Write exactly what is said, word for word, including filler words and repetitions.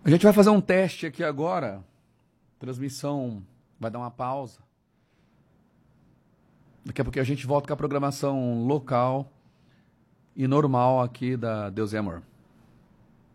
A gente vai fazer um teste aqui agora. A transmissão vai dar uma pausa. Daqui a pouco a gente volta com a programação local e normal aqui da Deus é Amor.